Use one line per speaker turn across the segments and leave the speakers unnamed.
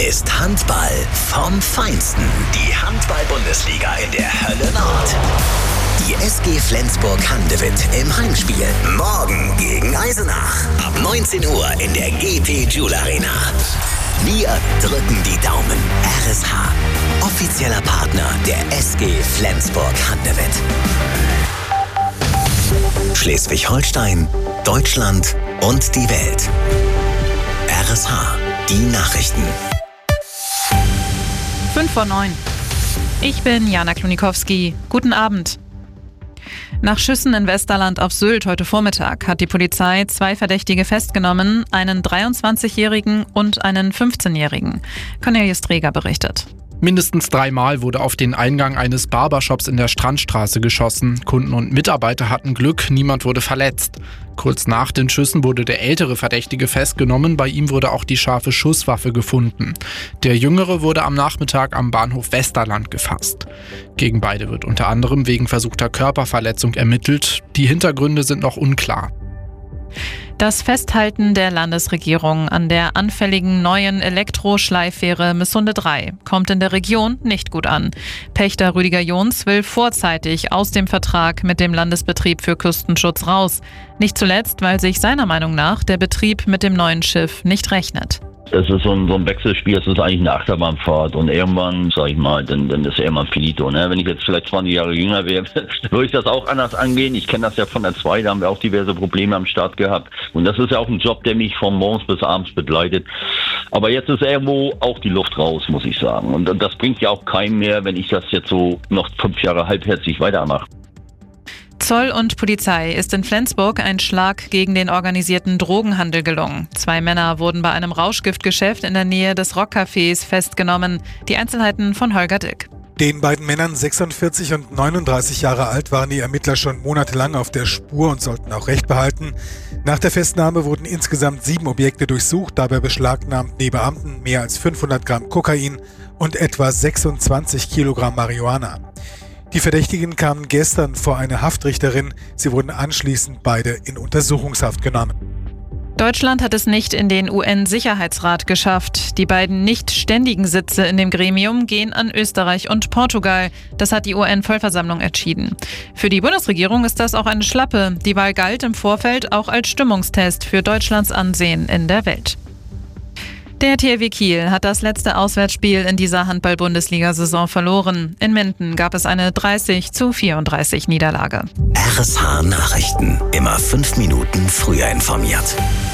ist Handball vom Feinsten. Die Handball-Bundesliga in der Hölle Nord. Die SG Flensburg-Handewitt im Heimspiel. Morgen gegen Eisenach. Ab 19 Uhr in der GP Joule Arena. Wir drücken die Daumen. RSH, offizieller Partner der SG Flensburg-Handewitt. Schleswig-Holstein, Deutschland und die Welt. RSH, die Nachrichten.
5:09. Ich bin Jana Klonikowski. Guten Abend. Nach Schüssen in Westerland auf Sylt heute Vormittag hat die Polizei 2 Verdächtige festgenommen, einen 23-Jährigen und einen 15-Jährigen. Cornelius Träger berichtet.
Mindestens 3-mal wurde auf den Eingang eines Barbershops in der Strandstraße geschossen. Kunden und Mitarbeiter hatten Glück, niemand wurde verletzt. Kurz nach den Schüssen wurde der ältere Verdächtige festgenommen, bei ihm wurde auch die scharfe Schusswaffe gefunden. Der Jüngere wurde am Nachmittag am Bahnhof Westerland gefasst. Gegen beide wird unter anderem wegen versuchter Körperverletzung ermittelt. Die Hintergründe sind noch unklar.
Das Festhalten der Landesregierung an der anfälligen neuen Elektroschleiffähre Missunde 3 kommt in der Region nicht gut an. Pächter Rüdiger Jons will vorzeitig aus dem Vertrag mit dem Landesbetrieb für Küstenschutz raus. Nicht zuletzt, weil sich seiner Meinung nach der Betrieb mit dem neuen Schiff nicht rechnet.
Es ist so ein Wechselspiel, es ist eigentlich eine Achterbahnfahrt und irgendwann, sag ich mal, dann ist irgendwann finito. Ne? Wenn ich jetzt vielleicht 20 Jahre jünger wäre, würde ich das auch anders angehen. Ich kenne das ja von der 2, da haben wir auch diverse Probleme am Start gehabt. Und das ist ja auch ein Job, der mich von morgens bis abends begleitet. Aber jetzt ist irgendwo auch die Luft raus, muss ich sagen. Und das bringt ja auch keinem mehr, wenn ich das jetzt so noch 5 Jahre halbherzig weitermache.
Zoll und Polizei ist in Flensburg ein Schlag gegen den organisierten Drogenhandel gelungen. 2 Männer wurden bei einem Rauschgiftgeschäft in der Nähe des Rockcafés festgenommen. Die Einzelheiten von Holger Dick.
Den beiden Männern, 46 und 39 Jahre alt, waren die Ermittler schon monatelang auf der Spur und sollten auch Recht behalten. Nach der Festnahme wurden insgesamt 7 Objekte durchsucht. Dabei beschlagnahmten die Beamten mehr als 500 Gramm Kokain und etwa 26 Kilogramm Marihuana. Die Verdächtigen kamen gestern vor eine Haftrichterin. Sie wurden anschließend beide in Untersuchungshaft genommen.
Deutschland hat es nicht in den UN-Sicherheitsrat geschafft. Die beiden nicht ständigen Sitze in dem Gremium gehen an Österreich und Portugal. Das hat die UN-Vollversammlung entschieden. Für die Bundesregierung ist das auch eine Schlappe. Die Wahl galt im Vorfeld auch als Stimmungstest für Deutschlands Ansehen in der Welt. Der THW Kiel hat das letzte Auswärtsspiel in dieser Handball-Bundesliga-Saison verloren. In Minden gab es eine 30:34 Niederlage.
RSH Nachrichten. Immer 5 Minuten früher informiert.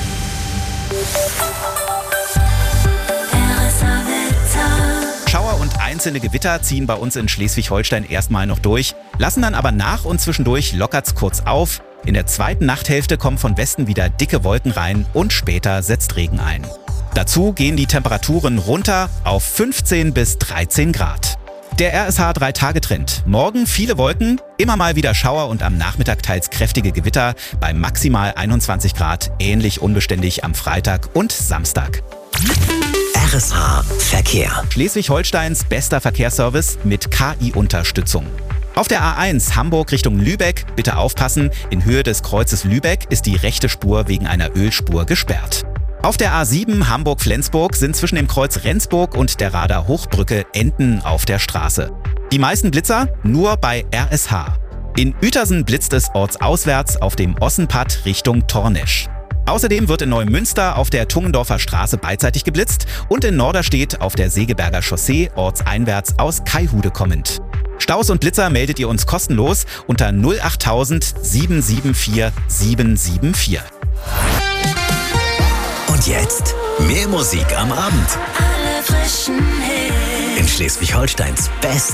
Schauer und einzelne Gewitter ziehen bei uns in Schleswig-Holstein erstmal noch durch, lassen dann aber nach und zwischendurch lockert's kurz auf. In der zweiten Nachthälfte kommen von Westen wieder dicke Wolken rein und später setzt Regen ein. Dazu gehen die Temperaturen runter auf 15 bis 13 Grad. Der RSH 3-Tage-Trend. Morgen viele Wolken, immer mal wieder Schauer und am Nachmittag teils kräftige Gewitter bei maximal 21 Grad, ähnlich unbeständig am Freitag und Samstag.
RSH Verkehr.
Schleswig-Holsteins bester Verkehrsservice mit KI-Unterstützung. Auf der A1 Hamburg Richtung Lübeck, bitte aufpassen, in Höhe des Kreuzes Lübeck ist die rechte Spur wegen einer Ölspur gesperrt. Auf der A7 Hamburg-Flensburg sind zwischen dem Kreuz Rendsburg und der Rader-Hochbrücke Enten auf der Straße. Die meisten Blitzer nur bei RSH. In Uetersen blitzt es ortsauswärts auf dem Ossenpad Richtung Tornesch. Außerdem wird in Neumünster auf der Tungendorfer Straße beidseitig geblitzt und in Norderstedt auf der Segeberger Chaussee ortseinwärts aus Kaihude kommend. Staus und Blitzer meldet ihr uns kostenlos unter 08000 774 774.
Und jetzt mehr Musik am Abend.
Alle frischen Hits.
In Schleswig-Holsteins Best